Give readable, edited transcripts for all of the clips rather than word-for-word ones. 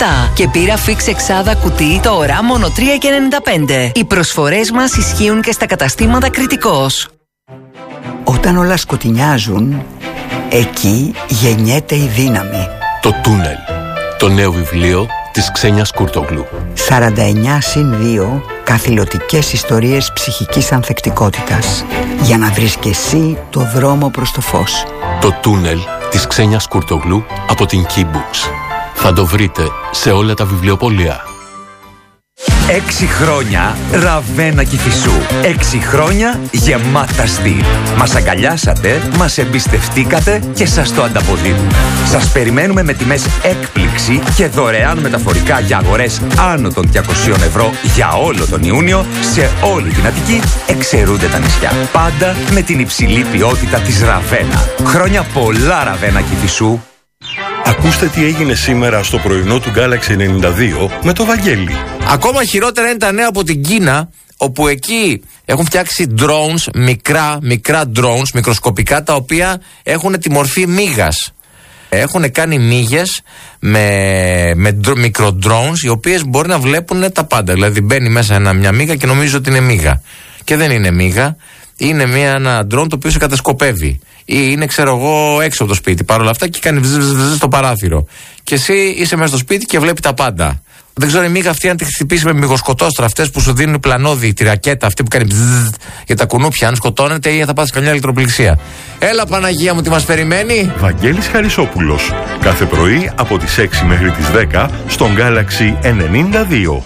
και πήρα Fix εξάδα κουτί τώρα μόνο 3,95. Οι προσφορές μας ισχύουν και στα καταστήματα Κρητικός. Όταν όλα σκοτεινιάζουν, εκεί γεννιέται η δύναμη. Το Τούνελ. Το νέο βιβλίο της Ξένιας Κουρτογλού. 49+2 καθηλωτικές ιστορίες ψυχικής ανθεκτικότητας για να βρεις και εσύ το δρόμο προς το φως. Το Τούνελ της Ξένιας Κουρτογλού από την Key Books. Θα το βρείτε σε όλα τα βιβλιοπωλεία. 6 χρόνια Ραβένα Κηφισού. 6 χρόνια γεμάτα στυλ. Μας αγκαλιάσατε, μας εμπιστευτήκατε και σας το ανταποδίδουμε. Σας περιμένουμε με τιμές έκπληξη και δωρεάν μεταφορικά για αγορές άνω των 200 ευρώ για όλο τον Ιούνιο σε όλη την Αττική, εξαιρούνται τα νησιά. Πάντα με την υψηλή ποιότητα της Ραβένα. Χρόνια πολλά Ραβένα Κηφισού. Ακούστε τι έγινε σήμερα στο πρωινό του Galaxy 92 με το Βαγγέλη. Ακόμα χειρότερα είναι τα νέα από την Κίνα, όπου εκεί έχουν φτιάξει drones, μικρά drones, μικροσκοπικά, τα οποία έχουν τη μορφή μύγας. Έχουν κάνει μύγες με μικρο drones, οι οποίες μπορεί να βλέπουν τα πάντα. Δηλαδή μπαίνει μέσα μια μύγα και νομίζει ότι είναι μύγα. Και δεν είναι μύγα. Είναι ένα drone το οποίο σε κατασκοπεύει. Ή είναι, ξέρω εγώ, έξω από το σπίτι. Παρ' όλα αυτά και κάνει στο παράθυρο. Και εσύ είσαι μέσα στο σπίτι και βλέπει τα πάντα. Δεν ξέρω η μύγα αυτή αν τη χτυπήσει με μυγοσκοτόστρα, αυτές που σου δίνουν πλανόδι, τη ρακέτα αυτή που κάνει για τα κουνούπια, αν σκοτώνεται ή θα πάθει καμιά ηλεκτροπληξία. Έλα Παναγία μου, τι μας περιμένει. Βαγγέλης Χαρισόπουλος. Κάθε πρωί από τις 6 μέχρι τις 10 στον Galaxy 92.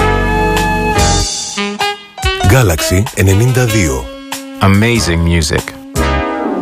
Galaxy 92. Amazing music.